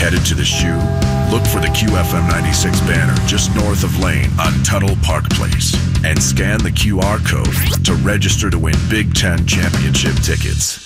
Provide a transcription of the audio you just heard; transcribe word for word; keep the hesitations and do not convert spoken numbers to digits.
Headed to the shoe? Look for the Q F M ninety-six banner just north of Lane on Tuttle Park Place and scan the Q R code to register to win Big Ten championship tickets.